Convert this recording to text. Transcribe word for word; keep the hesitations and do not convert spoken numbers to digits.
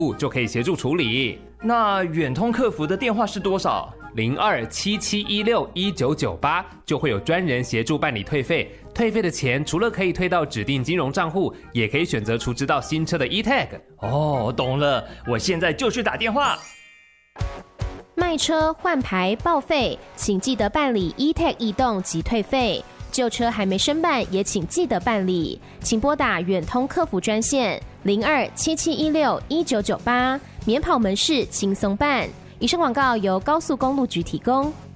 就可以协助处理。 那远通客服的电话是多少？ 零二七七一六一九九八就会有专人协助办理退费。退费的钱除了可以退到指定金融账户，也可以选择储值到新车的 e-tag。 哦，懂了，我现在就去打电话。 卖车、换牌、报废，请记得办理 e-tag 异动及退费。旧车还没申办，也请记得办理。请拨打远通客服专线零二七七一六一九九八，免跑门市轻松办。以上广告由高速公路局提供。